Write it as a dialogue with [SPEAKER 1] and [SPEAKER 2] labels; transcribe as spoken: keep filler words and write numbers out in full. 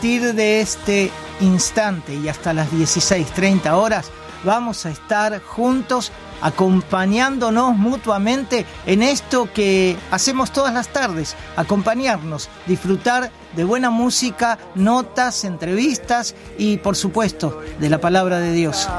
[SPEAKER 1] partir de este instante y hasta las dieciséis treinta horas vamos a estar juntos acompañándonos mutuamente en esto que hacemos todas las tardes, acompañarnos, disfrutar de buena música, notas, entrevistas y por supuesto de la palabra de Dios.